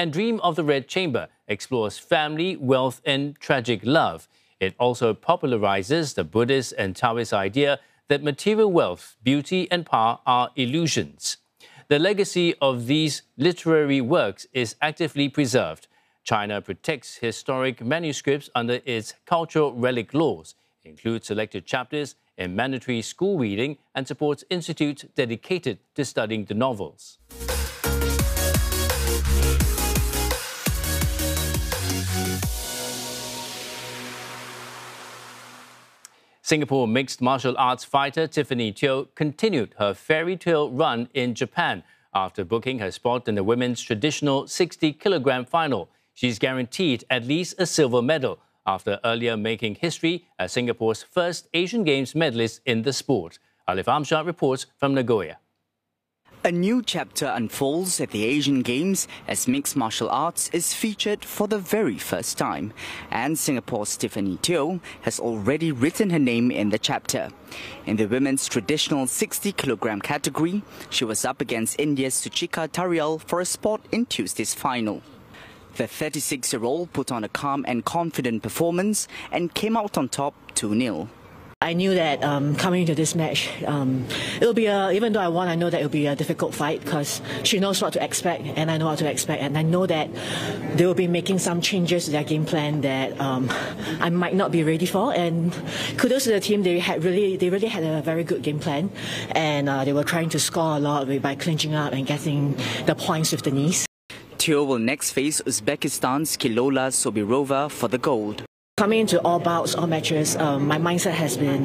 And Dream of the Red Chamber explores family, wealth, and tragic love. It also popularizes the Buddhist and Taoist idea that material wealth, beauty, and power are illusions. The legacy of these literary works is actively preserved. China protects historic manuscripts under its cultural relic laws, includes selected chapters in mandatory school reading, and supports institutes dedicated to studying the novels. Singapore mixed martial arts fighter Tiffany Teo continued her fairy tale run in Japan after booking her spot in the women's traditional 60-kilogram final. She's guaranteed at least a silver medal after earlier making history as Singapore's first Asian Games medalist in the sport. Alif Amshad reports from Nagoya. A new chapter unfolds at the Asian Games as mixed martial arts is featured for the very first time. And Singapore's Tiffany Teo has already written her name in the chapter. In the women's traditional 60-kilogram category, she was up against India's Suchika Tarial for a spot in Tuesday's final. The 36-year-old put on a calm and confident performance and came out on top 2-0. I knew that coming into this match, it'll be even though I won, I know that it'll be a difficult fight because she knows what to expect and I know what to expect, and I know that they will be making some changes to their game plan that I might not be ready for. And kudos to the team, they really had a very good game plan, and they were trying to score a lot by clinching up and getting the points with the knees. Teo will next face Uzbekistan's Kilola Sobirova for the gold. Coming into all bouts, all matches, my mindset has been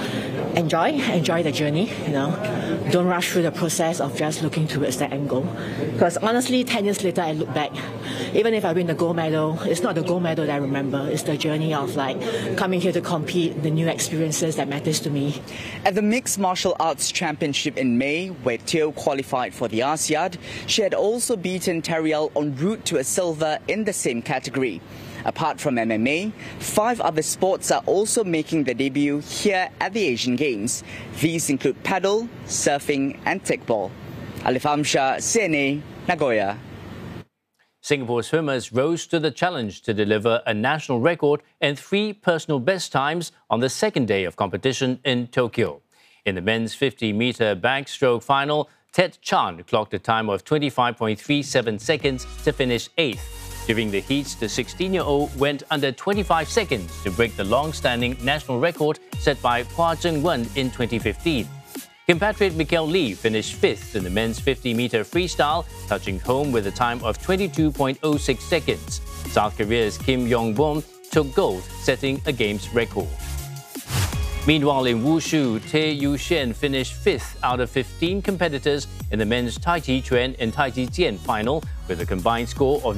enjoy the journey, Don't rush through the process of just looking towards that end goal. Because honestly, 10 years later, I look back, even if I win the gold medal, it's not the gold medal that I remember, it's the journey of coming here to compete, the new experiences that matters to me. At the Mixed Martial Arts Championship in May, where Teo qualified for the ASEAD, she had also beaten Tarial en route to a silver in the same category. Apart from MMA, 5 other sports are also making their debut here at the Asian Games. These include paddle, surfing and kickball. Alif Amshad, CNA, Nagoya. Singapore swimmers rose to the challenge to deliver a national record and 3 personal best times on the second day of competition in Tokyo. In the men's 50-meter backstroke final, Ted Chan clocked a time of 25.37 seconds to finish 8th. During the heats, the 16-year-old went under 25 seconds to break the long-standing national record set by Hua Zhengwen in 2015. Compatriot Mikael Lee finished 5th in the men's 50-meter freestyle, touching home with a time of 22.06 seconds. South Korea's Kim Yong-bom took gold, setting a Games record. Meanwhile, in Wushu, Tae Yu-shen finished 5th out of 15 competitors in the men's Tai Chi Chuan and Tai Chi Jian final with a combined score of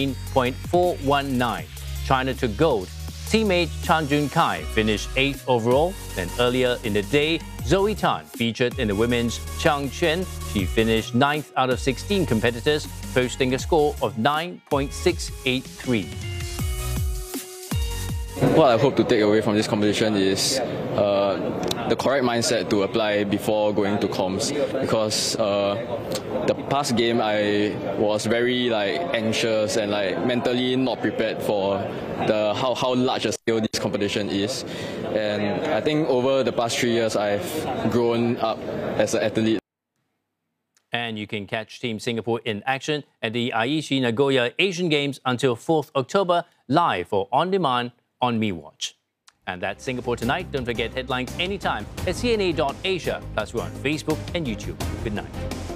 19.419. China took gold. Teammate Chan Jun-kai finished 8th overall. Then earlier in the day, Zoe Tan featured in the women's Changchun. She finished 9th out of 16 competitors, posting a score of 9.683. What I hope to take away from this competition is the correct mindset to apply before going to comps, because the past game I was very anxious and mentally not prepared for how large a scale this competition is, and I think over the past 3 years I've grown up as an athlete. And you can catch Team Singapore in action at the Aichi Nagoya Asian Games until 4th October, live or on demand on MeWatch. And that's Singapore Tonight. Don't forget headlines anytime at CNA.Asia. Plus, we're on Facebook and YouTube. Good night.